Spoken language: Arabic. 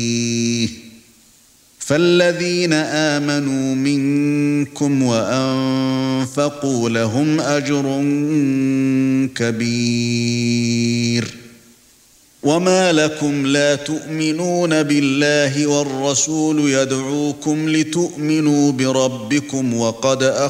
فالذين آمنوا منكم وأنفقوا لهم أجر كبير. وما لكم لا تؤمنون بالله والرسول يدعوكم لتؤمنوا بربكم وقد